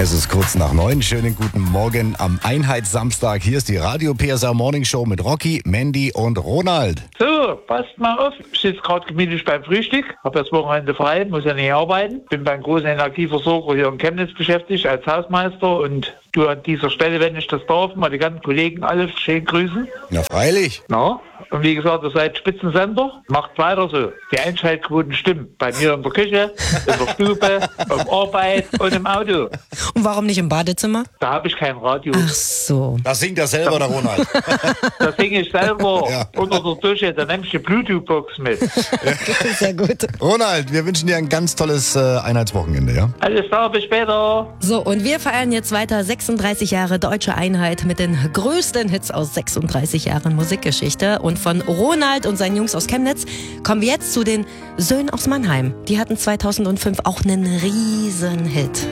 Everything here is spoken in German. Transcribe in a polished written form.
Es ist kurz nach 9. Schönen guten Morgen am Einheitssamstag. Hier ist die Radio PSR Morning Show mit Rocky, Mandy und Ronald. So, passt mal auf. Ich sitze gerade gemütlich beim Frühstück, habe das Wochenende frei, muss ja nicht arbeiten. Bin beim großen Energieversorger hier in Chemnitz beschäftigt als Hausmeister und du an dieser Stelle, wenn ich das darf, mal die ganzen Kollegen alle schön grüßen. Ja, freilich. Na, und wie gesagt, ihr seid Spitzensender, macht weiter so. Die Einschaltquoten stimmen. Bei mir in der Küche, in der Stube, auf Arbeit und im Auto. Und warum nicht im Badezimmer? Da habe ich kein Radio. Ach so. Das singt er selber, der Ronald. Da singe ich selber Ja. unter der Dusche, da nehme ich die Bluetooth-Box mit. Sehr gut. Ronald, wir wünschen dir ein ganz tolles Einheitswochenende, ja? Alles klar, bis später. So, und wir feiern jetzt weiter 36 Jahre Deutsche Einheit mit den größten Hits aus 36 Jahren Musikgeschichte. Und von Ronald und seinen Jungs aus Chemnitz kommen wir jetzt zu den Söhnen aus Mannheim. Die hatten 2005 auch einen riesen Hit.